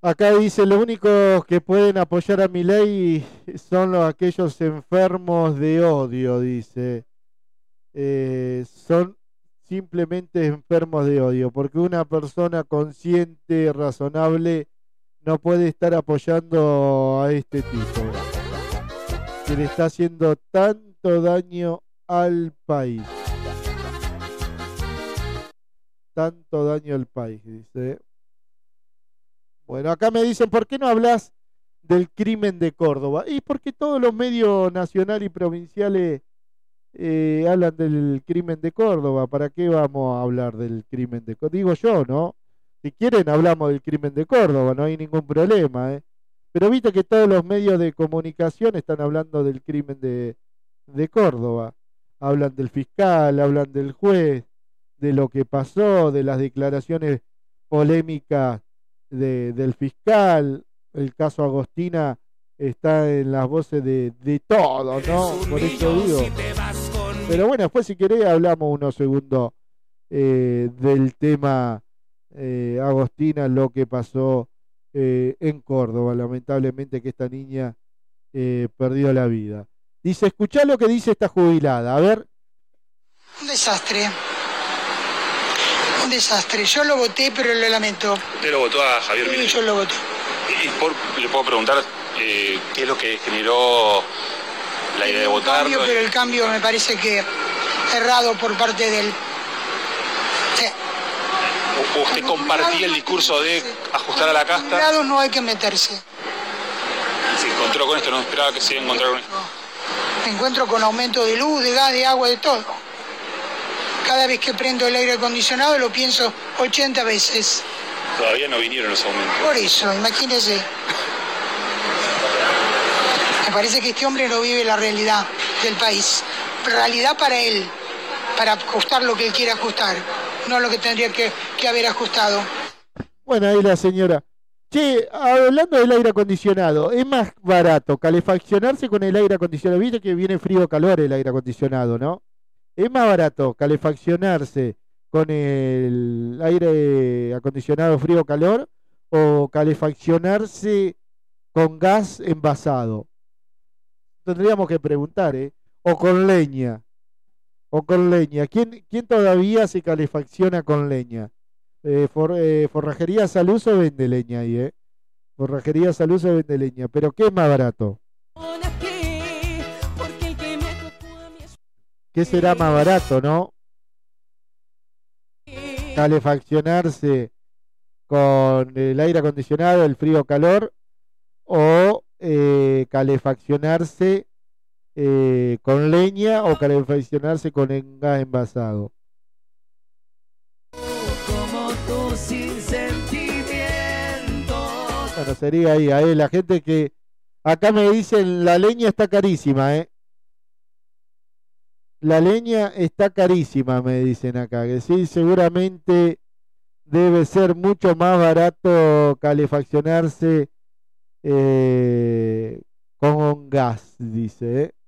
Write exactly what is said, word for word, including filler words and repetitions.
Acá dice, lo único que pueden apoyar a Milei son los, aquellos enfermos de odio, dice. Eh, son simplemente enfermos de odio, porque una persona consciente, razonable, no puede estar apoyando a este tipo, que le está haciendo tanto daño al país. Tanto daño al país, dice. Bueno, acá me dicen, ¿por qué no hablas del crimen de Córdoba? Y porque todos los medios nacionales y provinciales eh, hablan del crimen de Córdoba. ¿Para qué vamos a hablar del crimen de Córdoba? Digo yo, ¿no? Si quieren, hablamos del crimen de Córdoba, no hay ningún problema, ¿eh? Pero viste que todos los medios de comunicación están hablando del crimen de, de Córdoba. Hablan del fiscal, hablan del juez, de lo que pasó, de las declaraciones polémicas de, del fiscal. El caso Agostina está en las voces de, de todo, ¿no? Por eso digo. Pero bueno, después si querés hablamos unos segundos eh, del tema eh, Agostina, lo que pasó eh, en Córdoba, lamentablemente que esta niña eh, perdió la vida. Dice, escuchá lo que dice esta jubilada, a ver. Un desastre. Un desastre. Yo lo voté, pero lo lamento. ¿Usted lo votó a Javier Milei? Sí, yo lo voté. ¿Y por, le puedo preguntar eh, qué es lo que generó la idea de votarlo? Cambio, pero el cambio me parece que errado por parte del... Sí. ¿Usted compartía el discurso de ajustar a la casta? Lados no hay que meterse. Se encontró con esto, no esperaba que se iba a encontrar con esto. Me encuentro con aumento de luz, de gas, de agua, de todo. Cada vez que prendo el aire acondicionado lo pienso ochenta veces. Todavía no vinieron los aumentos. Por eso, imagínese. Me parece que este hombre no vive la realidad del país. Realidad para él, para ajustar lo que él quiere ajustar, no lo que tendría que, que haber ajustado. Bueno, ahí la señora. Che, hablando del aire acondicionado, es más barato calefaccionarse con el aire acondicionado. Viste que viene frío o calor el aire acondicionado, ¿no? Es más barato calefaccionarse con el aire acondicionado frío o calor o calefaccionarse con gas envasado. Tendríamos que preguntar, ¿eh? O con leña. O con leña. ¿Quién, quién todavía se calefacciona con leña? Eh, for, eh, Forrajería Saluso vende leña ahí, ¿eh? Forrajería Saluso vende leña. Pero ¿qué es más barato? ¿Qué será más barato, no? Calefaccionarse con el aire acondicionado, el frío o calor, o eh, calefaccionarse eh, con leña o calefaccionarse con en- gas envasado. Bueno, sería ahí, ahí la gente que acá me dicen la leña está carísima, ¿eh? La leña está carísima, me dicen acá, que sí, seguramente debe ser mucho más barato calefaccionarse eh, con gas, dice, ¿eh?